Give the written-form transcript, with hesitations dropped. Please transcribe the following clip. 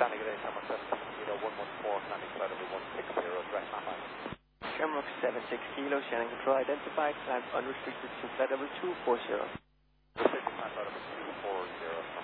Danny Gray, Shamrock 76 Kilo 114, landing flight over 160, direct landline. Shamrock 76 Kilo, Shannon Control identified, climb unrestricted to flight level 240. Restricted climb flight over 240,